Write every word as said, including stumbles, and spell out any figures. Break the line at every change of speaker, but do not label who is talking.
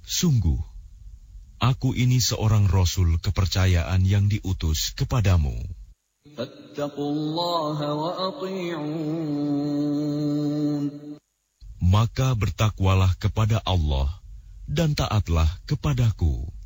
Sungguh, aku ini seorang Rasul kepercayaan yang diutus kepadamu.
Fattaqullaha wa ati'un.
Maka bertakwalah kepada Allah dan taatlah kepadaku.